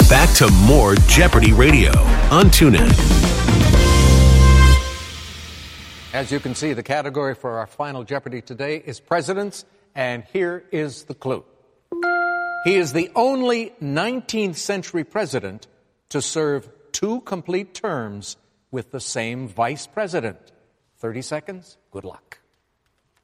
Back to more Jeopardy Radio on TuneIn. As you can see, the category for our final Jeopardy today is presidents, and here is the clue. He is the only 19th century president to serve 2 complete terms with the same vice president. 30 seconds. Good luck.